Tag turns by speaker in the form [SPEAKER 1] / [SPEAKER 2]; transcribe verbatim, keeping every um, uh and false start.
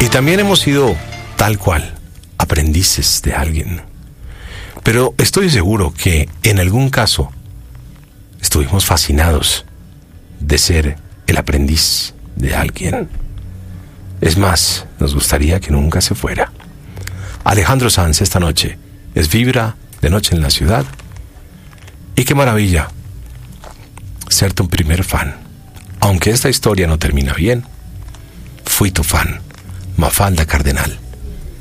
[SPEAKER 1] Y también hemos sido, tal cual, aprendices de alguien. Pero estoy seguro que en algún caso estuvimos fascinados de ser el aprendiz de alguien. Es más, nos gustaría que nunca se fuera. Alejandro Sanz esta noche es Vibra de Noche en la Ciudad. Y qué maravilla ser tu primer fan. Aunque esta historia no termina bien, fui tu fan, Mafalda Cardenal.